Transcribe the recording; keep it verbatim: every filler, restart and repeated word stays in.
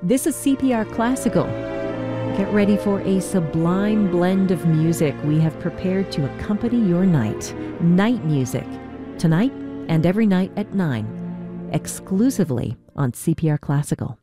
This is C P R Classical. Get ready for a sublime blend of music we have prepared to accompany your night. Night music, tonight and every night at nine, exclusively on C P R Classical.